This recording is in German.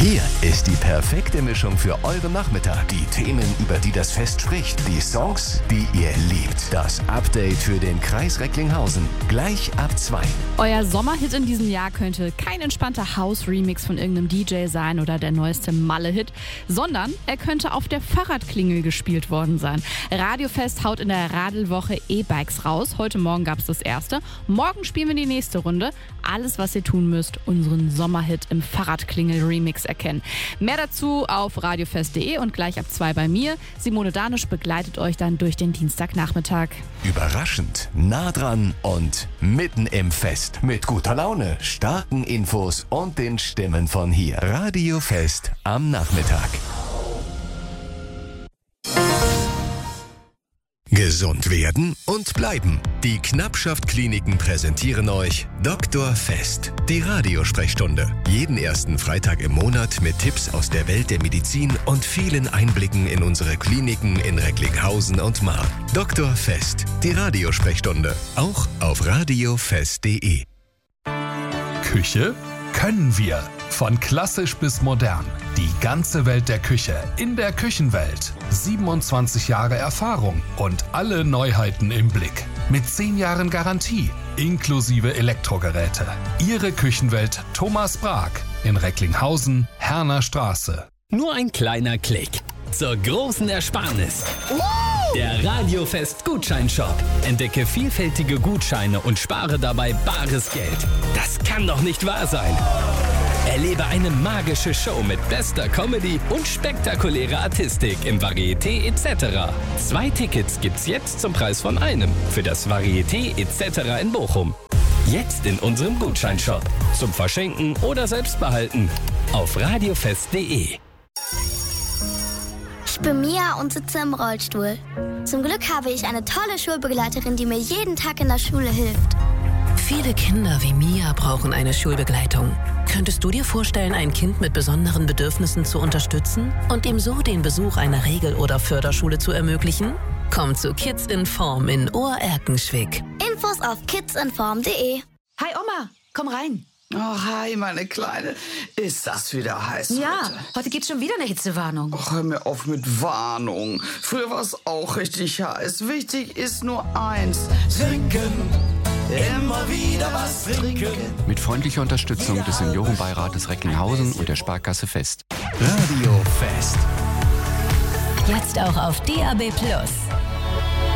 Hier ist die perfekte Mischung für euren Nachmittag. Die Themen, über die das Fest spricht. Die Songs, die ihr liebt. Das Update für den Kreis Recklinghausen. Gleich ab 2. Euer Sommerhit in diesem Jahr könnte kein entspannter House-Remix von irgendeinem DJ sein oder der neueste Malle-Hit, sondern er könnte auf der Fahrradklingel gespielt worden sein. Radiofest haut in der Radelwoche E-Bikes raus. Heute Morgen gab es das erste. Morgen spielen wir die nächste Runde. Alles, was ihr tun müsst, unseren Sommerhit im Fahrradklingel-Remix erkennen. Mehr dazu auf radiofest.de und gleich ab 2 bei mir. Simone Danisch begleitet euch dann durch den Dienstagnachmittag. Überraschend, nah dran und mitten im Fest. Mit guter Laune, starken Infos und den Stimmen von hier. Radiofest am Nachmittag. Gesund werden und bleiben. Die Knappschaft Kliniken präsentieren euch Dr. Fest, die Radiosprechstunde. Jeden ersten Freitag im Monat mit Tipps aus der Welt der Medizin und vielen Einblicken in unsere Kliniken in Recklinghausen und Marl. Dr. Fest, die Radiosprechstunde. Auch auf radiofest.de. Küche können wir. Von klassisch bis modern. Die ganze Welt der Küche in der Küchenwelt. 27 Jahre Erfahrung und alle Neuheiten im Blick. Mit 10 Jahren Garantie, inklusive Elektrogeräte. Ihre Küchenwelt Thomas Brag in Recklinghausen, Herner Straße. Nur ein kleiner Klick zur großen Ersparnis. Der Radiofest Gutscheinshop. Entdecke vielfältige Gutscheine und spare dabei bares Geld. Das kann doch nicht wahr sein. Erlebe eine magische Show mit bester Comedy und spektakulärer Artistik im Varieté etc. 2 Tickets gibt's jetzt zum Preis von einem für das Varieté etc. in Bochum. Jetzt in unserem Gutscheinshop. Zum Verschenken oder Selbstbehalten. Auf radiofest.de. Ich bin Mia und sitze im Rollstuhl. Zum Glück habe ich eine tolle Schulbegleiterin, die mir jeden Tag in der Schule hilft. Viele Kinder wie Mia brauchen eine Schulbegleitung. Könntest du dir vorstellen, ein Kind mit besonderen Bedürfnissen zu unterstützen und ihm so den Besuch einer Regel- oder Förderschule zu ermöglichen? Komm zu Kids in Form in Ohr-Erkenschwick. Infos auf kidsinform.de. Hi Oma, komm rein. Oh, hi, meine Kleine. Ist das wieder heiß Ja, heute? heute gibt's schon wieder eine Hitzewarnung. Och, hör mir auf mit Warnung. Früher war es auch richtig heiß. Wichtig ist nur eins. Trinken. Immer wieder was trinken. Mit freundlicher Unterstützung des Seniorenbeirates Recklinghausen und der Sparkasse Fest. Radiofest. Jetzt auch auf DAB+.